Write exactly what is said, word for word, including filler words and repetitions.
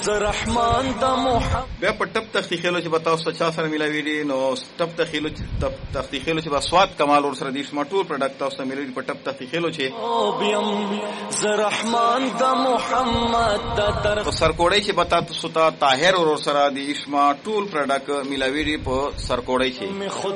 زرحمان د محمد بیا په ټپ تختی خېلو چې بتاو سچا سره ملاوي دي نو ټپ تخیلو تختی خېلو چې بسواد کمال ور سره دي شمټول پروډکټ تاسو ته ملاوي په ټپ تختی خېلو چې او بیم زرحمان د محمد د در سرکوړی چې بتا تاسو ته طاهر ور سره دي شما ټول پروډکټ ملاوي دي په سرکوړی چې